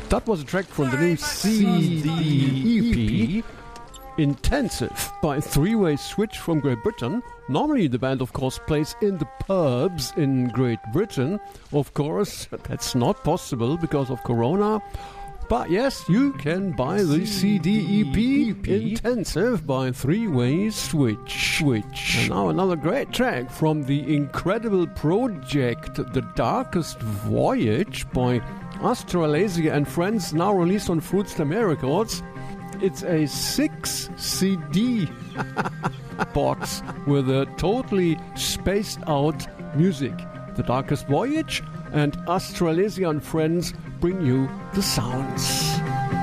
That was a track from the new CD EP, Intensive, by Three-Way Switch from Great Britain. Normally the band, of course, plays in the pubs in Great Britain. Of course, that's not possible because of Corona. But yes, you can buy the CD EP, Intensive, by Three-Way Switch. And now another great track from the incredible project The Darkest Voyage by Australasia and Friends, now released on Fruit Stem Records. It's a 6 CD box with a totally spaced out music. The Darkest Voyage and Australasia and Friends bring you the sounds.